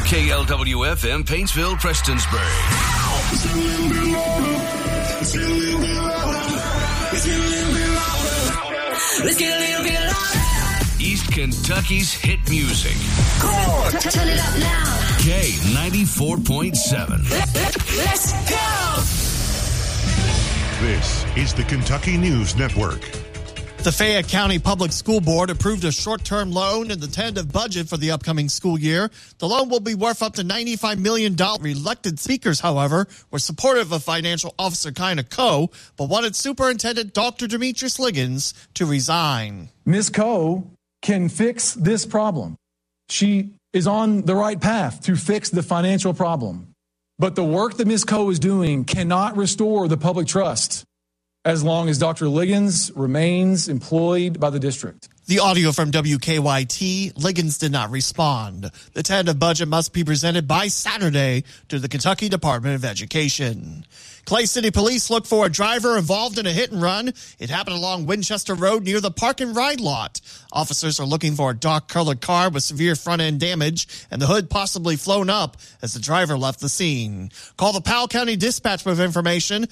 WKLW-FM, Paintsville, Prestonsburg. Let's get a little bit louder. East Kentucky's hit music. Come on, turn it up now. K94.7. Let's go. This is the Kentucky News Network. The Fayette County Public School Board approved a short-term loan in the tentative budget for the upcoming school year. The loan will be worth up to $95 million. Elected speakers, however, were supportive of Financial Officer Kyna Coe, but wanted Superintendent Dr. Demetrius Liggins to resign. Ms. Coe can fix this problem. She is on the right path to fix the financial problem. But the work that Ms. Coe is doing cannot restore the public trust as long as Dr. Liggins remains employed by the district. The audio from WKYT, Liggins did not respond. The tentative budget must be presented by Saturday to the Kentucky Department of Education. Clay City Police look for a driver involved in a hit and run. It happened along Winchester Road near the Park and Ride lot. Officers are looking for a dark-colored car with severe front-end damage and the hood possibly flown up as the driver left the scene. Call the Powell County Dispatch with information,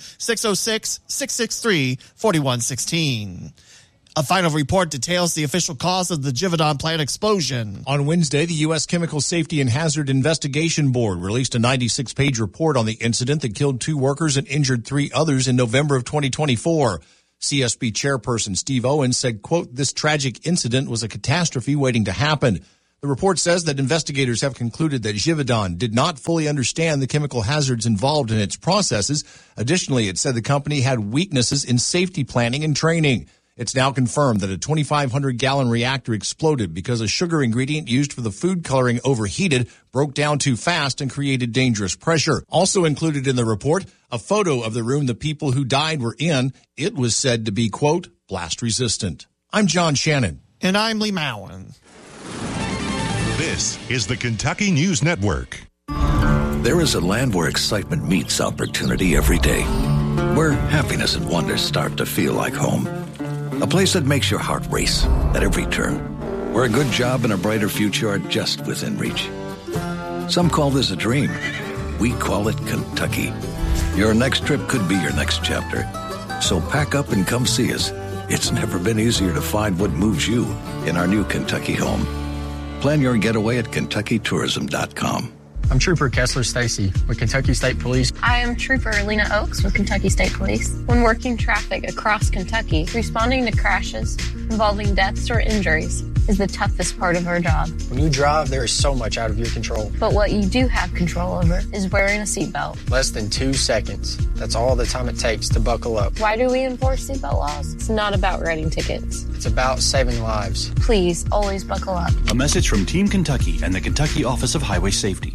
606-663-4116. A final report details the official cause of the Givaudan plant explosion. On Wednesday, the U.S. Chemical Safety and Hazard Investigation Board released a 96-page report on the incident that killed 2 workers and injured 3 others in November of 2024. CSB chairperson Steve Owens said, quote, "This tragic incident was a catastrophe waiting to happen." The report says that investigators have concluded that Givaudan did not fully understand the chemical hazards involved in its processes. Additionally, it said the company had weaknesses in safety planning and training. It's now confirmed that a 2,500-gallon reactor exploded because a sugar ingredient used for the food coloring overheated, broke down too fast, and created dangerous pressure. Also included in the report, a photo of the room the people who died were in. It was said to be, quote, blast resistant. I'm John Shannon. And I'm Lee Mowen. This is the Kentucky News Network. There is a land where excitement meets opportunity every day, where happiness and wonder start to feel like home. A place that makes your heart race at every turn, where a good job and a brighter future are just within reach. Some call this a dream. We call it Kentucky. Your next trip could be your next chapter. So pack up and come see us. It's never been easier to find what moves you in our new Kentucky home. Plan your getaway at KentuckyTourism.com. I'm Trooper Kessler Stacy with Kentucky State Police. I am Trooper Lena Oakes with Kentucky State Police. When working traffic across Kentucky, responding to crashes involving deaths or injuries is the toughest part of our job. When you drive, there is so much out of your control. But what you do have control over is wearing a seatbelt. Less than 2 seconds. That's all the time it takes to buckle up. Why do we enforce seatbelt laws? It's not about writing tickets. It's about saving lives. Please, always buckle up. A message from Team Kentucky and the Kentucky Office of Highway Safety.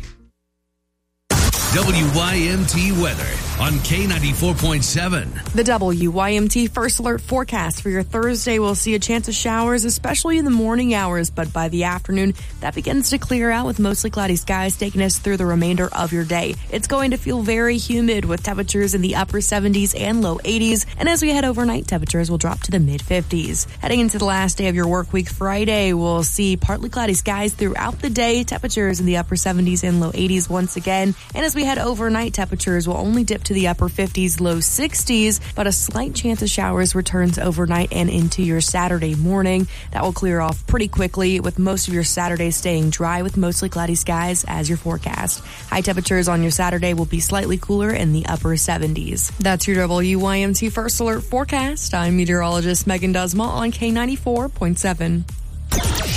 WYMT weather on K94.7. The WYMT First Alert forecast for your Thursday will see a chance of showers, especially in the morning hours, but by the afternoon, that begins to clear out with mostly cloudy skies taking us through the remainder of your day. It's going to feel very humid with temperatures in the upper 70s and low 80s, and as we head overnight, temperatures will drop to the mid-50s. Heading into the last day of your work week, Friday, we'll see partly cloudy skies throughout the day, temperatures in the upper 70s and low 80s once again, and as we head overnight, temperatures will only dip to the upper 50s, low 60s, but a slight chance of showers returns overnight and into your Saturday morning. That will clear off pretty quickly, with most of your Saturday staying dry with mostly cloudy skies as your forecast. High temperatures on your Saturday will be slightly cooler in the upper 70s. That's your WYMT First Alert forecast. I'm meteorologist Megan Dusma on K94.7.